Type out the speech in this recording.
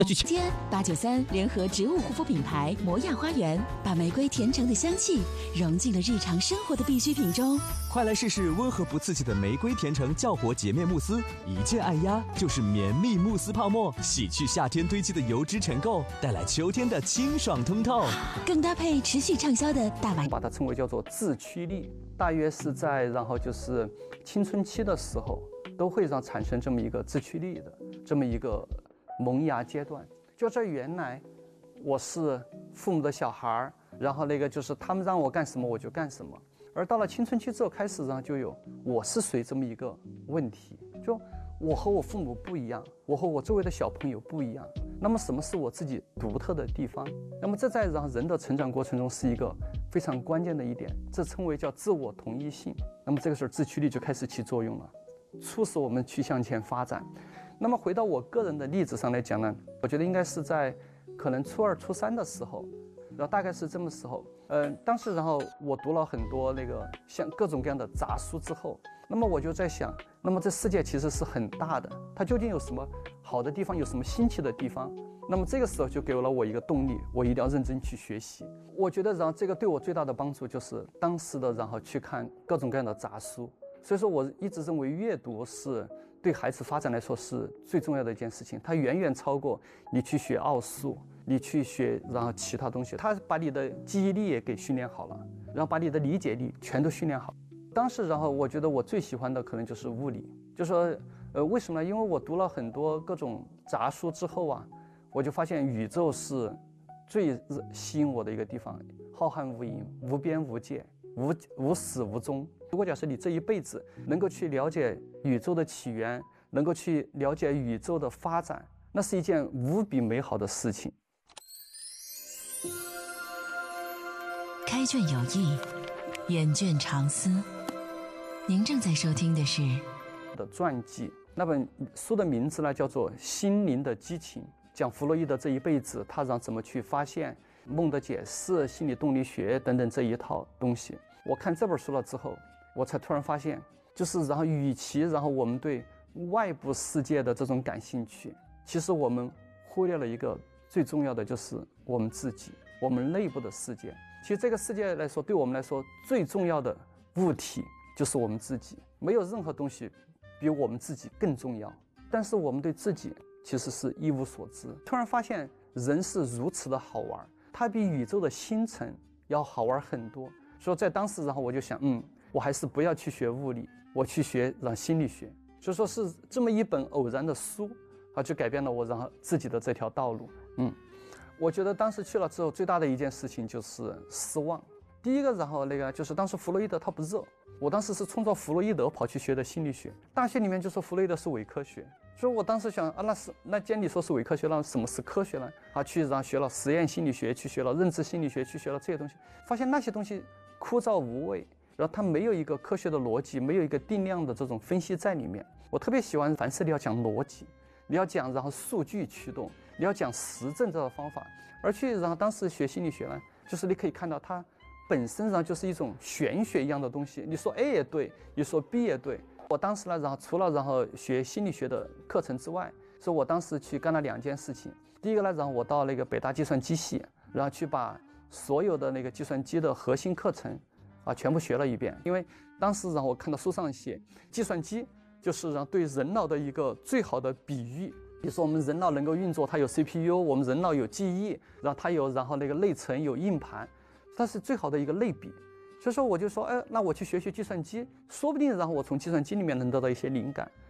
间893联合植物护肤品牌摩亚花园，把玫瑰甜橙的香气融进了日常生活的必需品中。 快来试试温和不刺激的玫瑰甜橙酵活洁面慕斯，一键按压就是绵密慕斯泡沫，洗去夏天堆积的油脂尘垢，带来秋天的清爽通透。 更搭配持续畅销的大白， 把它称为叫做自驱力，大约是在就是青春期的时候，都会产生这么一个自驱力的这么一个萌芽阶段。就这原来我是父母的小孩，然后就是他们让我干什么我就干什么。而到了青春期之后开始就有我是谁这么一个问题，就我和我父母不一样，我和我周围的小朋友不一样，那么什么是我自己独特的地方？那么这在人的成长过程中是一个非常关键的一点，这称为叫自我同一性。那么这个时候自驱力就开始起作用了，促使我们去向前发展。那么回到我个人的例子上来讲呢，我觉得应该是在可能初2、初3的时候，然后大概是这么时候，当时我读了很多像各种各样的杂书之后，那么我就在想，那么这世界其实是很大的，它究竟有什么好的地方，有什么新奇的地方？那么这个时候就给了我一个动力，我一定要认真去学习。我觉得这个对我最大的帮助就是当时的去看各种各样的杂书。所以说我一直认为阅读是对孩子发展来说是最重要的一件事情，它远远超过你去学奥数，你去学其他东西，它把你的记忆力也给训练好了，然后把你的理解力全都训练好。当时我觉得我最喜欢的可能就是物理，就说为什么呢？因为我读了很多各种杂书之后啊，我就发现宇宙是最吸引我的一个地方，浩瀚无垠，无边无界，无始无终。如果假设你这一辈子能够去了解宇宙的起源，能够去了解宇宙的发展，那是一件无比美好的事情。 开卷有益，远卷长思。您正在收听的是的传记，那本书的名字呢叫做《心灵的激情》，讲弗洛伊德这一辈子他怎么去发现梦的解释、心理动力学等等这一套东西。我看这本书了之后，我才突然发现，就是与其我们对外部世界的这种感兴趣，其实我们忽略了一个最重要的，就是我们自己，我们内部的世界。其实这个世界来说，对我们来说最重要的物体就是我们自己，没有任何东西比我们自己更重要。但是我们对自己其实是一无所知。突然发现人是如此的好玩，它比宇宙的星辰要好玩很多。所以在当时我就想，我还是不要去学物理，我去学心理学。所以说是这么一本偶然的书就改变了我自己的这条道路。我觉得当时去了之后最大的一件事情就是失望。第一个就是当时弗洛伊德他不热，我当时是冲着弗洛伊德跑去学的心理学。大学里面就说弗洛伊德是伪科学，所以我当时想那既然你说是伪科学，那什么是科学呢？去学了实验心理学，去学了认知心理学，去学了这些东西，发现那些东西枯燥无味，然后它没有一个科学的逻辑，没有一个定量的这种分析在里面。我特别喜欢凡事你要讲逻辑，你要讲数据驱动，你要讲实证这个方法。而去当时学心理学呢，就是你可以看到它本身就是一种玄学一样的东西，你说 A 也对，你说 B 也对。我当时呢除了学心理学的课程之外，所以我当时去干了2件事情。第一个呢我到北大计算机系，然后去把所有的计算机的核心课程全部学了一遍。因为当时我看到书上写，计算机就是对人脑的一个最好的比喻。比如说我们人脑能够运作，它有 CPU， 我们人脑有记忆，然后它有内存，有硬盘，它是最好的一个类比。所以说我就说，那我去学计算机，说不定我从计算机里面能得到一些灵感。